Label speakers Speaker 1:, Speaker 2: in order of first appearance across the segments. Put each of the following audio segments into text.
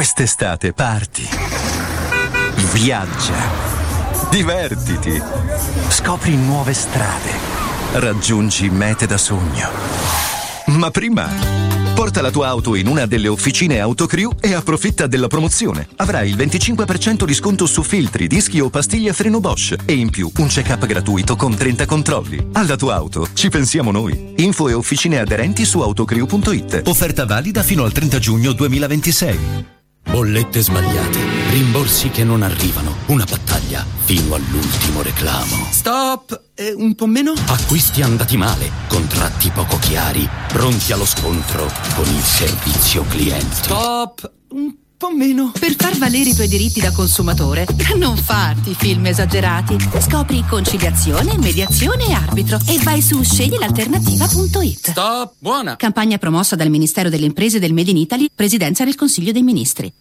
Speaker 1: Quest'estate parti, viaggia, divertiti, scopri nuove strade, raggiungi mete da sogno. Ma prima, porta la tua auto in una delle officine Autocrew e approfitta della promozione. Avrai il 25% di sconto su filtri, dischi o pastiglie freno Bosch e in più un check-up gratuito con 30 controlli. Alla tua auto ci pensiamo noi. Info e officine aderenti su autocrew.it.
Speaker 2: Offerta valida fino al 30 giugno 2026.
Speaker 3: Bollette sbagliate, rimborsi che non arrivano, una battaglia fino all'ultimo reclamo.
Speaker 4: Stop! Un po' meno?
Speaker 3: Acquisti andati male, contratti poco chiari, pronti allo scontro con il servizio clienti.
Speaker 4: Stop! Un po' meno.
Speaker 5: Per far valere i tuoi diritti da consumatore, non farti film esagerati. Scopri conciliazione, mediazione e arbitro e vai su sceglielalternativa.it.
Speaker 4: Stop! Buona!
Speaker 5: Campagna promossa dal Ministero delle Imprese del Made in Italy, Presidenza del Consiglio dei Ministri.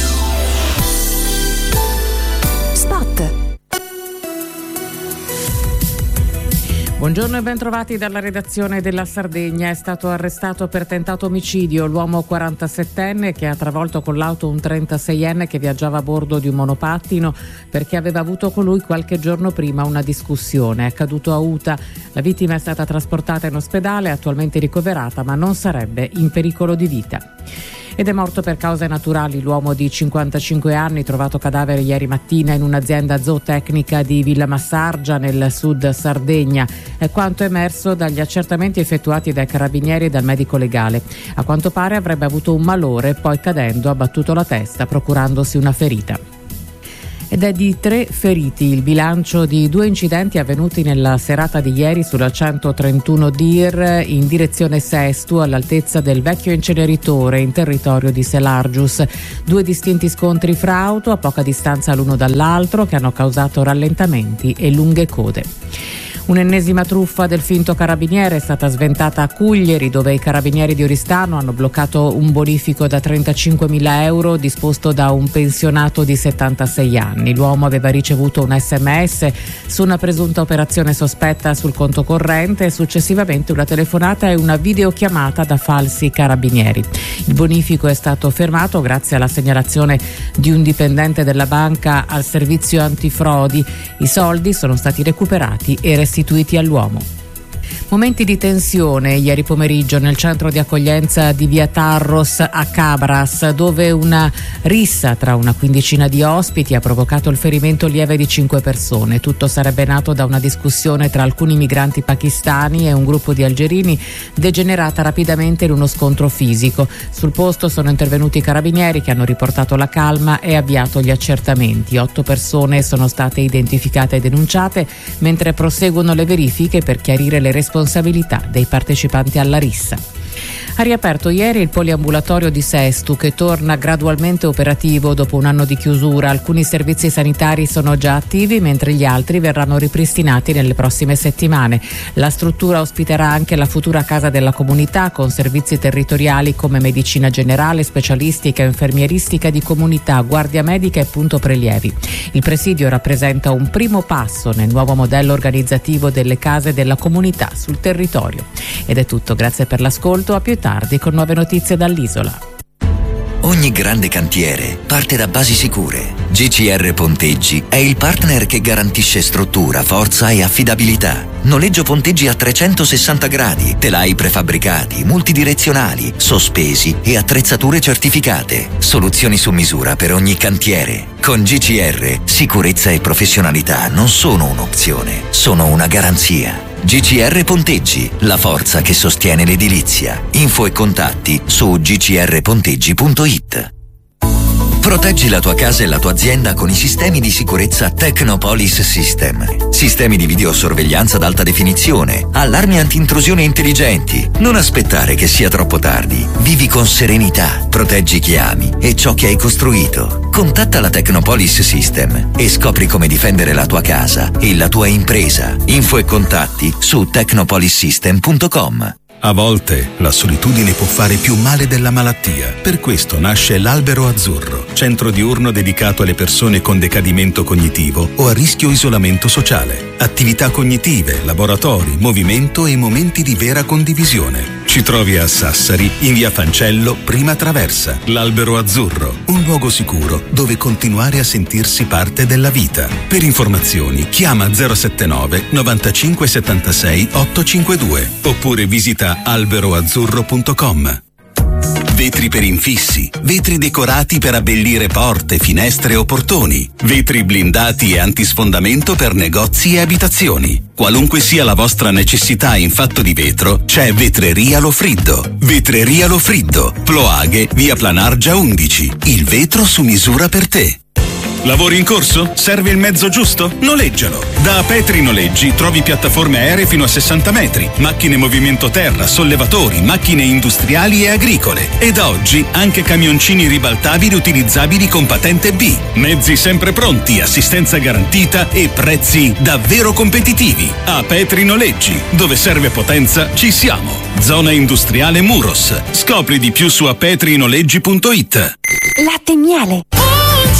Speaker 6: Spot.
Speaker 7: Buongiorno e bentrovati dalla redazione della Sardegna. È stato arrestato per tentato omicidio l'uomo 47enne che ha travolto con l'auto un 36enne che viaggiava a bordo di un monopattino perché aveva avuto con lui qualche giorno prima una discussione. È accaduto a Uta. La vittima è stata trasportata in ospedale, attualmente ricoverata, ma non sarebbe in pericolo di vita. Ed è morto per cause naturali l'uomo di 55 anni trovato cadavere ieri mattina in un'azienda zootecnica di Villamassargia nel sud Sardegna. È quanto emerso dagli accertamenti effettuati dai carabinieri e dal medico legale. A quanto pare avrebbe avuto un malore, poi cadendo ha battuto la testa procurandosi una ferita. Ed è di 3 feriti il bilancio di 2 incidenti avvenuti nella serata di ieri sulla 131 Dir in direzione Sestu all'altezza del vecchio inceneritore in territorio di Selargius. 2 distinti scontri fra auto a poca distanza l'uno dall'altro che hanno causato rallentamenti e lunghe code. Un'ennesima truffa del finto carabiniere è stata sventata a Cuglieri, dove i carabinieri di Oristano hanno bloccato un bonifico da 35.000 euro disposto da un pensionato di 76 anni. L'uomo aveva ricevuto un SMS su una presunta operazione sospetta sul conto corrente e successivamente una telefonata e una videochiamata da falsi carabinieri. Il bonifico è stato fermato grazie alla segnalazione di un dipendente della banca al servizio antifrodi. I soldi sono stati recuperati e restituiti all'uomo. Momenti di tensione ieri pomeriggio nel centro di accoglienza di via Tarros a Cabras, dove una rissa tra una quindicina di ospiti ha provocato il ferimento lieve di 5 persone. Tutto sarebbe nato da una discussione tra alcuni migranti pakistani e un gruppo di algerini, degenerata rapidamente in uno scontro fisico. Sul posto sono intervenuti i carabinieri che hanno riportato la calma e avviato gli accertamenti. 8 persone sono state identificate e denunciate, mentre proseguono le verifiche per chiarire le responsabilità dei partecipanti alla rissa. Ha riaperto ieri il poliambulatorio di Sestu che torna gradualmente operativo dopo un anno di chiusura. Alcuni servizi sanitari sono già attivi mentre gli altri verranno ripristinati nelle prossime settimane. La struttura ospiterà anche la futura casa della comunità con servizi territoriali come medicina generale, specialistica, infermieristica di comunità, guardia medica e punto prelievi. Il presidio rappresenta un primo passo nel nuovo modello organizzativo delle case della comunità sul territorio. Ed è tutto, grazie per l'ascolto, a più tardi con nuove notizie dall'isola.
Speaker 8: Ogni grande cantiere parte da basi sicure. GCR Ponteggi è il partner che garantisce struttura, forza e affidabilità. Noleggio ponteggi a 360 gradi, telai prefabbricati, multidirezionali, sospesi e attrezzature certificate. Soluzioni su misura per ogni cantiere. Con GCR, sicurezza e professionalità non sono un'opzione, sono una garanzia. GCR Ponteggi, la forza che sostiene l'edilizia. Info e contatti su gcrponteggi.it. Proteggi la tua casa e la tua azienda con i sistemi di sicurezza Technopolis System. Sistemi di videosorveglianza ad alta definizione, allarmi anti-intrusione intelligenti. Non aspettare che sia troppo tardi. Vivi con serenità, proteggi chi ami e ciò che hai costruito. Contatta la Technopolis System e scopri come difendere la tua casa e la tua impresa. Info e contatti su technopolissystem.com.
Speaker 9: A volte la solitudine può fare più male della malattia. Per questo nasce l'Albero Azzurro, centro diurno dedicato alle persone con decadimento cognitivo o a rischio isolamento sociale. attività cognitive, laboratori, movimento e momenti di vera condivisione. Ci trovi a Sassari, in via Fancello, prima traversa. L'Albero Azzurro, un luogo sicuro dove continuare a sentirsi parte della vita. Per informazioni chiama 079 95 76 852 oppure visita alberoazzurro.com. Vetri per infissi, vetri decorati per abbellire porte, finestre o portoni, vetri blindati e antisfondamento per negozi e abitazioni. Qualunque sia la vostra necessità in fatto di vetro, c'è Vetreria Lofriddo. Vetreria Lofriddo, Ploaghe, via Planargia 11. Il vetro su misura per te. Lavori in corso? Serve il mezzo giusto? Noleggialo! Da Petri Noleggi trovi piattaforme aeree fino a 60 metri, macchine movimento terra, sollevatori, macchine industriali e agricole. E da oggi anche camioncini ribaltabili utilizzabili con patente B. Mezzi sempre pronti, assistenza garantita e prezzi davvero competitivi. A Petri Noleggi, dove serve potenza, ci siamo. Zona industriale Muros. Scopri di più su appetrinoleggi.it.
Speaker 6: Latte e miele.